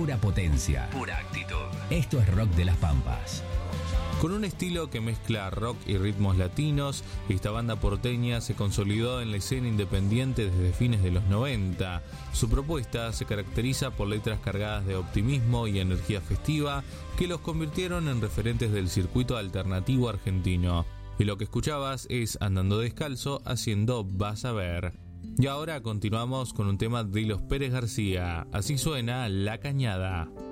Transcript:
pura potencia, pura actitud. Esto es Rock de las Pampas. Con un estilo que mezcla rock y ritmos latinos, esta banda porteña se consolidó en la escena independiente desde fines de los 90. Su propuesta se caracteriza por letras cargadas de optimismo y energía festiva que los convirtieron en referentes del circuito alternativo argentino. Y lo que escuchabas es Andando Descalzo haciendo Vas a Ver. Y ahora continuamos con un tema de los Pérez García. Así suena La Cañada.